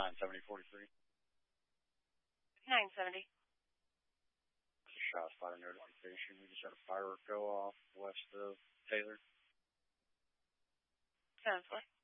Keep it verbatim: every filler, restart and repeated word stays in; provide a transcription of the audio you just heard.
nine seventy forty-three. nine seventy. It's a shot spotter notification. We just had a firework go off west of Taylor. Sounds like.